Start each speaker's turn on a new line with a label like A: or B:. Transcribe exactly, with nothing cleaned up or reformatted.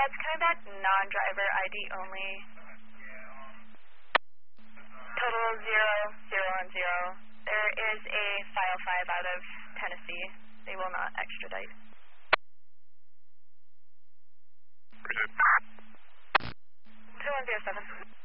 A: it's coming back non-driver, I D only. Total zero, zero, and zero. There is a file five out of Tennessee. They will not extradite. two one zero seven.